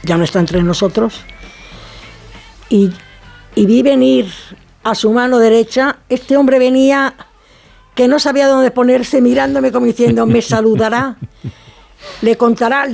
ya no está entre nosotros, y vi venir a su mano derecha, este hombre venía que no sabía dónde ponerse, mirándome como diciendo, me saludará, le contará,